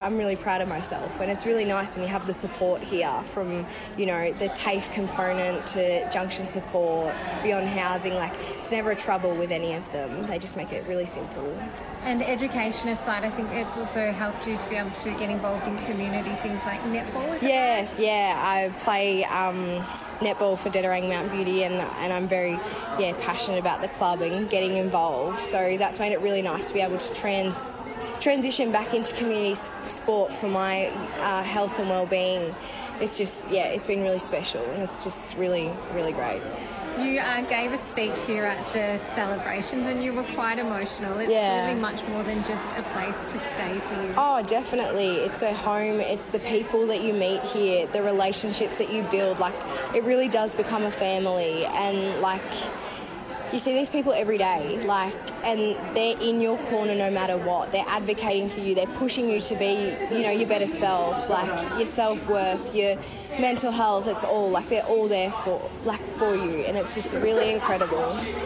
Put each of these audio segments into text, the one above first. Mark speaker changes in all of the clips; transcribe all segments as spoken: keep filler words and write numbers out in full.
Speaker 1: I'm really proud of myself, and it's really nice when you have the support here from, you know, the TAFE component to Junction support, Beyond Housing. Like, it's never a trouble with any of them. They just make it really simple.
Speaker 2: And education aside, I think it's also helped you to be able to get involved in community things like netball. Is
Speaker 1: yes, right? yeah. I play um, netball for Dedarang Mount Beauty, and and I'm very yeah passionate about the club and getting involved. So that's made it really nice to be able to trans transition back into community sport for my uh, health and well-being. It's just yeah, it's been really special, and it's just really really great.
Speaker 2: You uh, gave a speech here at the celebrations and you were quite emotional. It's
Speaker 1: yeah.
Speaker 2: really much more than just a place to stay for you.
Speaker 1: Oh, definitely. It's a home. It's the people that you meet here, the relationships that you build. Like, it really does become a family, and like, you see these people every day, like, and they're in your corner no matter what. They're advocating for you. They're pushing you to be, you know, your better self, like your self-worth, your mental health. It's all, like, they're all there for, like, for you, and it's just really incredible.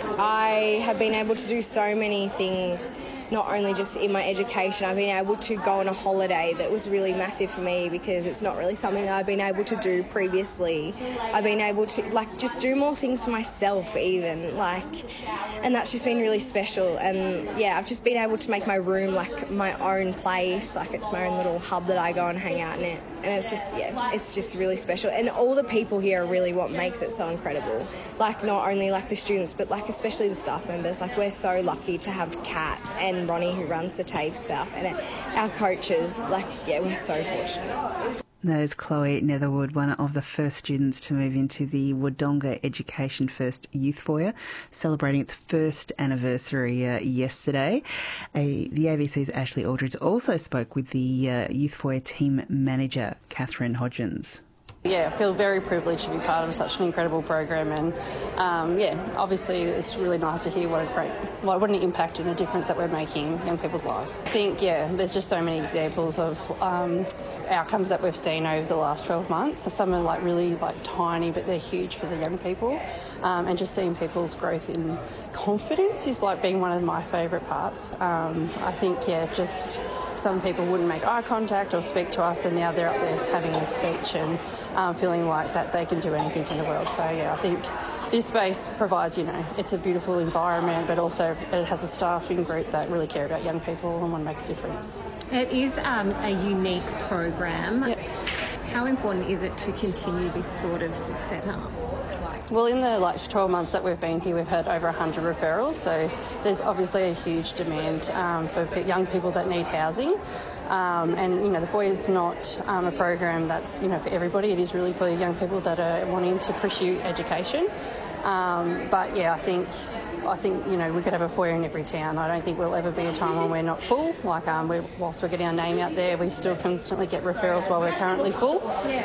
Speaker 1: I have been able to do so many things, not only just in my education. I've been able to go on a holiday that was really massive for me, because it's not really something that I've been able to do previously. I've been able to, like, just do more things for myself even, like, and that's just been really special. And yeah, I've just been able to make my room like my own place, like it's my own little hub that I go and hang out in it. And it's just, yeah, it's just really special. And all the people here are really what makes it so incredible. Like, not only like the students, but like especially the staff members. Like, we're so lucky to have Kat and Ronnie, who runs the TAFE stuff, and our coaches. Like, yeah, we're so fortunate.
Speaker 3: That is Chloe Netherwood, one of the first students to move into the Wodonga Education First Youth Foyer, celebrating its first anniversary uh, yesterday. A, the A B C's Ashley Aldridge also spoke with the uh, Youth Foyer team manager, Catherine Hodgins.
Speaker 4: Yeah, I feel very privileged to be part of such an incredible program, and um, yeah, obviously it's really nice to hear what a great, what, what an impact and a difference that we're making in young people's lives. I think, yeah, there's just so many examples of um, outcomes that we've seen over the last twelve months. Some are like really like tiny, but they're huge for the young people, um, and just seeing people's growth in confidence is like being one of my favourite parts. Um, I think, yeah, just some people wouldn't make eye contact or speak to us, and now they're up there having a speech and Um, feeling like that they can do anything in the world. So yeah, I think this space provides, you know, it's a beautiful environment, but also it has a staffing group that really care about young people and want to make a difference.
Speaker 2: It is um, a unique program.
Speaker 4: Yep.
Speaker 2: How important is it to continue this sort of setup?
Speaker 4: Well, in the like twelve months that we've been here, we've had over one hundred referrals, so there's obviously a huge demand um, for young people that need housing. Um, and, you know, the Foyer is not um, a program that's, you know, for everybody. It is really for young people that are wanting to pursue education. Um, but, yeah, I think, I think, you know, we could have a Foyer in every town. I don't think we'll ever be a time when we're not full. Like, um, we're, whilst we're getting our name out there, we still constantly get referrals while we're currently full.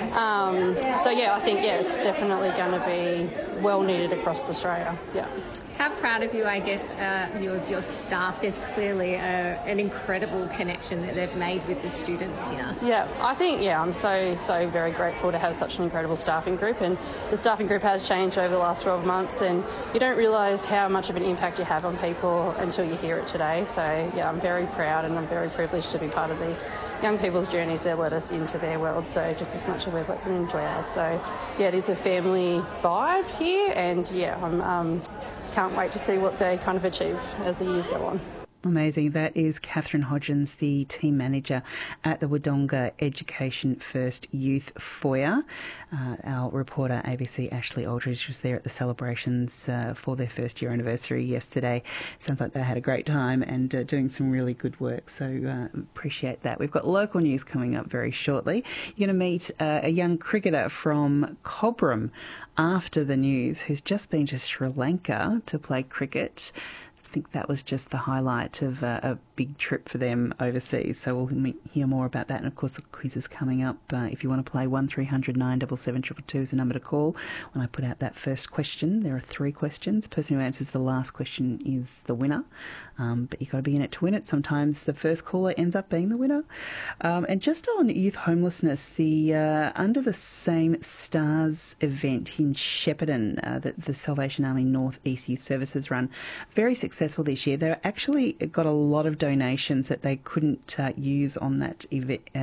Speaker 4: Um, so, yeah, I think, yeah, it's definitely going to be well needed across Australia. Yeah.
Speaker 2: How proud of you, I guess, uh, you of your staff. There's clearly a, an incredible connection that they've made with the students here.
Speaker 4: Yeah, I think, yeah, I'm so, so very grateful to have such an incredible staffing group, and the staffing group has changed over the last twelve months, and you don't realise how much of an impact you have on people until you hear it today. So, yeah, I'm very proud and I'm very privileged to be part of these young people's journeys. They let us into their world, so just as much as we let them into ours. So, yeah, it is a family vibe here, and, yeah, I'm... Um, can't wait to see what they kind of achieve as the years go on.
Speaker 3: Amazing. That is Catherine Hodgins, the team manager at the Wodonga Education First Youth Foyer. Uh, our reporter, A B C Ashley Aldridge, was there at the celebrations uh, for their first year anniversary yesterday. Sounds like they had a great time and uh, doing some really good work, so uh, appreciate that. We've got local news coming up very shortly. You're going to meet uh, a young cricketer from Cobram after the news who's just been to Sri Lanka to play cricket. I think that was just the highlight of uh, a big trip for them overseas. So we'll meet, hear more about that. And of course, the quiz is coming up. Uh, if you want to play, one three hundred nine seven seven two two is the number to call. When I put out that first question, there are three questions. The person who answers the last question is the winner. Um, but you've got to be in it to win it. Sometimes the first caller ends up being the winner. Um, and just on youth homelessness, the uh, Under the Same Stars event in Shepparton uh, that the Salvation Army North East Youth Services run, very successful this year. They actually got a lot of donations that they couldn't uh, use on that event. Uh,